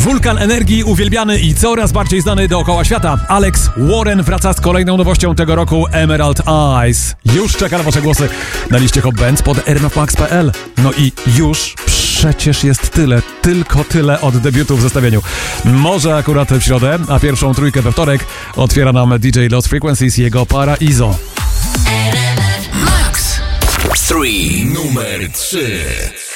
Wulkan energii, uwielbiany i coraz bardziej znany dookoła świata. Alex Warren wraca z kolejną nowością tego roku, Emerald Eyes. Już czeka na wasze głosy na liście Hot Bands pod rmfmax.pl. No i już przecież jest tyle, tylko tyle od debiutu w zestawieniu. Może akurat w środę, a pierwszą trójkę we wtorek otwiera nam DJ Lost Frequencies i jego Paraiso. Max 3, numer 3.